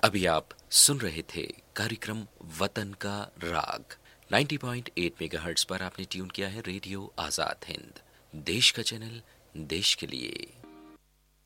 अभी आप सुन रहे थे कार्यक्रम वतन का राग 90.8 मेगाहर्ट्ज पर आपने ट्यून किया है रेडियो आजाद हिंद, देश का चैनल, देश के लिए।